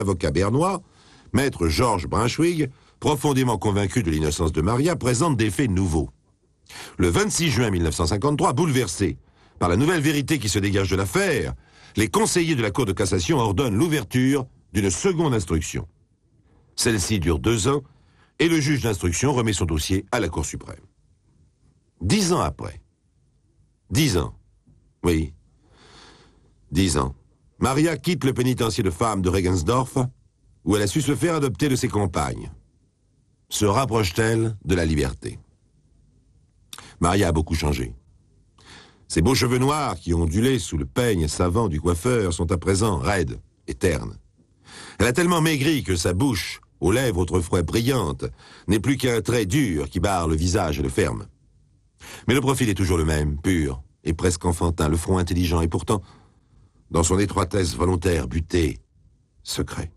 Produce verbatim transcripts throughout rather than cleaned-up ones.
L'avocat bernois, maître Georges Brunswig, profondément convaincu de l'innocence de Maria, présente des faits nouveaux. Le vingt-six juin mille neuf cent cinquante-trois, bouleversés par la nouvelle vérité qui se dégage de l'affaire, les conseillers de la Cour de cassation ordonnent l'ouverture d'une seconde instruction. Celle-ci dure deux ans et le juge d'instruction remet son dossier à la Cour suprême. Dix ans après, dix ans, oui, dix ans, Maria quitte le pénitencier de femmes de Regensdorf, où elle a su se faire adopter de ses compagnes. Se rapproche-t-elle de la liberté? Maria a beaucoup changé. Ses beaux cheveux noirs qui ondulaient sous le peigne savant du coiffeur sont à présent raides et ternes. Elle a tellement maigri que sa bouche, aux lèvres autrefois brillantes, n'est plus qu'un trait dur qui barre le visage et le ferme. Mais le profil est toujours le même, pur et presque enfantin, le front intelligent et pourtant, dans son étroitesse volontaire, butée, secret.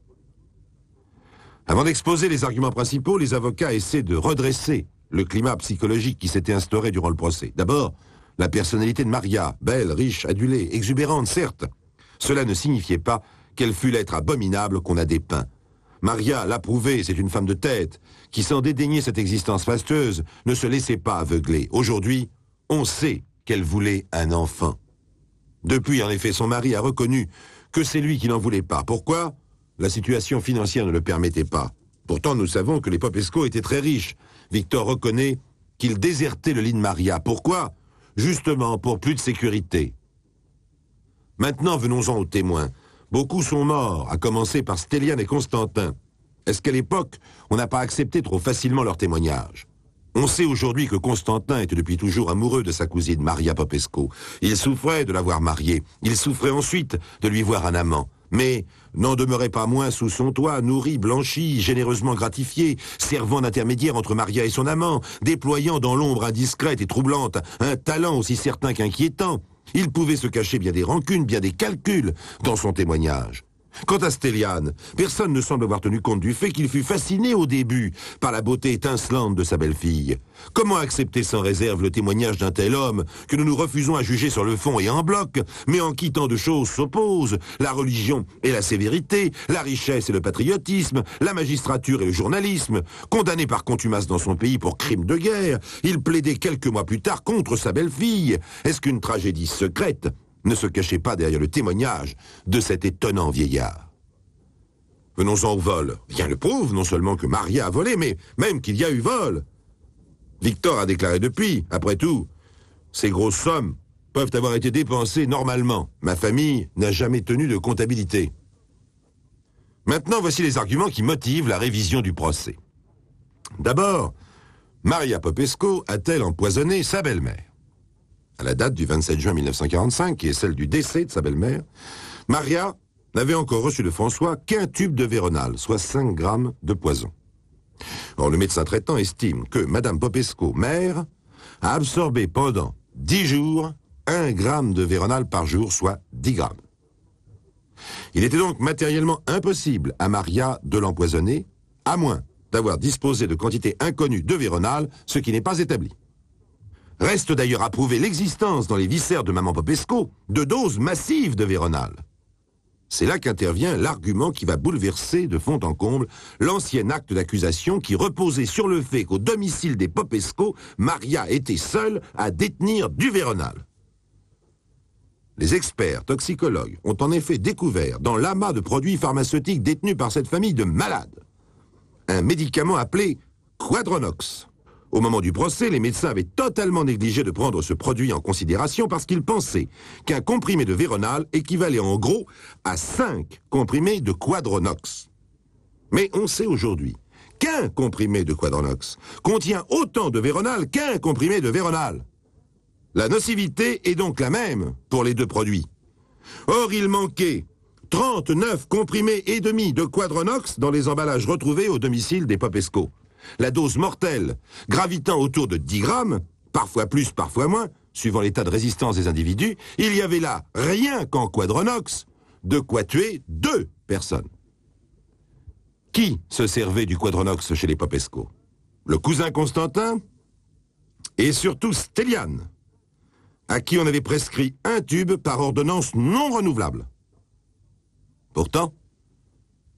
Avant d'exposer les arguments principaux, les avocats essaient de redresser le climat psychologique qui s'était instauré durant le procès. D'abord, la personnalité de Maria, belle, riche, adulée, exubérante, certes. Cela ne signifiait pas qu'elle fût l'être abominable qu'on a dépeint. Maria l'a prouvé, c'est une femme de tête, qui sans dédaigner cette existence fastueuse, ne se laissait pas aveugler. Aujourd'hui, on sait qu'elle voulait un enfant. Depuis, en effet, son mari a reconnu que c'est lui qui n'en voulait pas. Pourquoi ? La situation financière ne le permettait pas. Pourtant, nous savons que les Popesco étaient très riches. Victor reconnaît qu'il désertait le lit de Maria. Pourquoi ? Justement, pour plus de sécurité. Maintenant, venons-en aux témoins. Beaucoup sont morts, à commencer par Stéliane et Constantin. Est-ce qu'à l'époque, on n'a pas accepté trop facilement leur témoignage ? On sait aujourd'hui que Constantin était depuis toujours amoureux de sa cousine Maria Popesco. Il souffrait de l'avoir mariée. Il souffrait ensuite de lui voir un amant. Mais n'en demeurait pas moins sous son toit, nourri, blanchi, généreusement gratifié, servant d'intermédiaire entre Maria et son amant, déployant dans l'ombre indiscrète et troublante un talent aussi certain qu'inquiétant. Il pouvait se cacher bien des rancunes, bien des calculs dans son témoignage. Quant à Stéliane, personne ne semble avoir tenu compte du fait qu'il fut fasciné au début par la beauté étincelante de sa belle-fille. Comment accepter sans réserve le témoignage d'un tel homme que nous nous refusons à juger sur le fond et en bloc, mais en qui tant de choses s'opposent, la religion et la sévérité, la richesse et le patriotisme, la magistrature et le journalisme. Condamné par contumace dans son pays pour crime de guerre, il plaidait quelques mois plus tard contre sa belle-fille. Est-ce qu'une tragédie secrète ne se cachait pas derrière le témoignage de cet étonnant vieillard? Venons-en au vol. Rien ne prouve non seulement que Maria a volé, mais même qu'il y a eu vol. Victor a déclaré depuis, après tout, ces grosses sommes peuvent avoir été dépensées normalement. Ma famille n'a jamais tenu de comptabilité. Maintenant, voici les arguments qui motivent la révision du procès. D'abord, Maria Popesco a-t-elle empoisonné sa belle-mère? À la date du vingt-sept juin mille neuf cent quarante-cinq, qui est celle du décès de sa belle-mère, Maria n'avait encore reçu de François qu'un tube de Véronal, soit cinq grammes de poison. Or, le médecin traitant estime que Madame Popesco, mère, a absorbé pendant dix jours un gramme de Véronal par jour, soit dix grammes. Il était donc matériellement impossible à Maria de l'empoisonner, à moins d'avoir disposé de quantités inconnues de Véronal, ce qui n'est pas établi. Reste d'ailleurs à prouver l'existence dans les viscères de maman Popesco de doses massives de Véronal. C'est là qu'intervient l'argument qui va bouleverser de fond en comble l'ancien acte d'accusation qui reposait sur le fait qu'au domicile des Popesco, Maria était seule à détenir du Véronal. Les experts toxicologues ont en effet découvert dans l'amas de produits pharmaceutiques détenus par cette famille de malades un médicament appelé Quadronox. Au moment du procès, les médecins avaient totalement négligé de prendre ce produit en considération parce qu'ils pensaient qu'un comprimé de Véronal équivalait en gros à cinq comprimés de Quadronox. Mais on sait aujourd'hui qu'un comprimé de Quadronox contient autant de Véronal qu'un comprimé de Véronal. La nocivité est donc la même pour les deux produits. Or, il manquait trente-neuf comprimés et demi de Quadronox dans les emballages retrouvés au domicile des Popesco. La dose mortelle, gravitant autour de dix grammes, parfois plus, parfois moins, suivant l'état de résistance des individus, il y avait là, rien qu'en Quadronox, de quoi tuer deux personnes. Qui se servait du Quadronox chez les Popesco? Le cousin Constantin et surtout Stéliane, à qui on avait prescrit un tube par ordonnance non renouvelable. Pourtant,